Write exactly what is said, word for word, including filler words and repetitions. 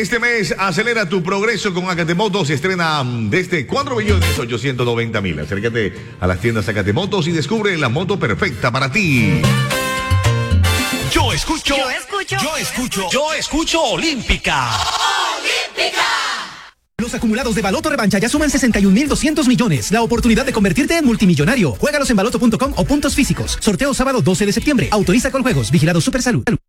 Este mes acelera tu progreso con Acatemotos y estrena desde cuatro millones ochocientos noventa mil. Acércate a las tiendas Acatemotos y descubre la moto perfecta para ti. Yo escucho, yo escucho, yo escucho, yo escucho Olímpica. Olímpica. Los acumulados de Baloto Revancha ya suman sesenta y un mil doscientos millones. La oportunidad de convertirte en multimillonario. Juégalos en baloto punto com o puntos físicos. Sorteo sábado doce de septiembre. Autoriza con juegos. Vigilado Supersalud.